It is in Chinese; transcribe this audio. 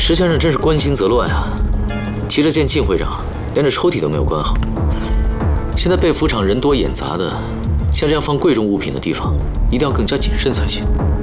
石先生真是关心则乱啊！急着见靳会长，连这抽屉都没有关好。现在被服厂人多眼杂的，像这样放贵重物品的地方，一定要更加谨慎才行。